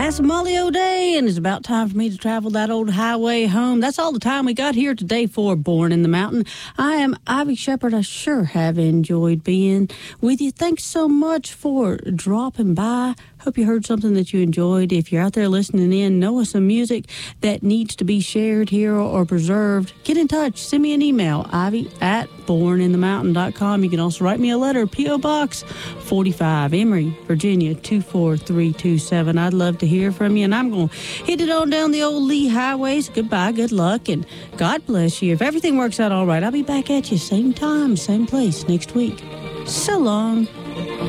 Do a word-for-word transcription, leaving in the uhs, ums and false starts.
That's Molly O'Day, and it's about time for me to travel that old highway home. That's all the time we got here today for Born in the Mountain. I am Ivy Shepherd. I sure have enjoyed being with you. Thanks so much for dropping by. Hope you heard something that you enjoyed. If you're out there listening in, know of some music that needs to be shared here or preserved, get in touch. Send me an email, ivy at born in the mountain dot com. You can also write me a letter, P O. Box forty-five, Emory, Virginia, two four three two seven. I'd love to hear from you, and I'm going to hit it on down the old Lee highways. Goodbye, good luck, and God bless you. If everything works out all right, I'll be back at you same time, same place next week. So long.